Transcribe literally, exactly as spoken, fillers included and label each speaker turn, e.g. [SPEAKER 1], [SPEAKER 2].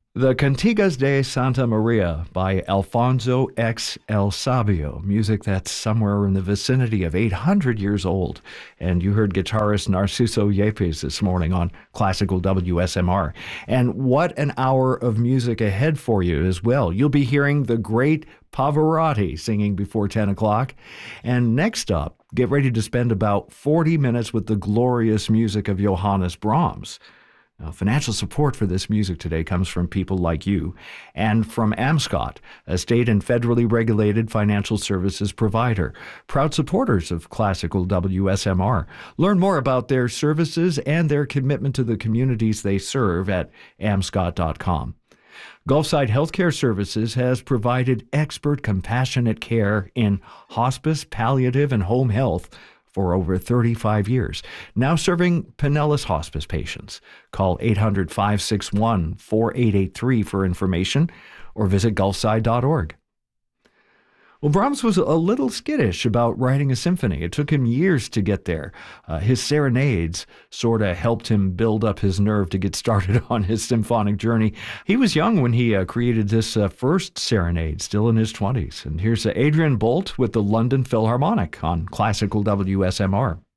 [SPEAKER 1] The Cantigas de Santa Maria by Alfonso X. El Sabio, music that's somewhere in the vicinity of eight hundred years old. And you heard guitarist Narciso Yepes this morning on Classical W S M R. And what an hour of music ahead for you as well. You'll be hearing the great Pavarotti singing before ten o'clock. And next up, get ready to spend about forty minutes with the glorious music of Johannes Brahms. Now, financial support for this music today comes from people like you and from Amscot, a state and federally regulated financial services provider, proud supporters of Classical W S M R. Learn more about their services and their commitment to the communities they serve at amscot dot com. Gulfside Healthcare Services has provided expert, compassionate care in hospice, palliative, and home health for over thirty-five years, now serving Pinellas Hospice patients. Call eight hundred, five six one, four eight eight three for information or visit gulfside dot org. Well, Brahms was a little skittish about writing a symphony. It took him years to get there. Uh, his serenades sort of helped him build up his nerve to get started on his symphonic journey. He was young when he uh, created this uh, first serenade, still in his twenties. And here's uh, Adrian Bolt with the London Philharmonic on Classical W S M R.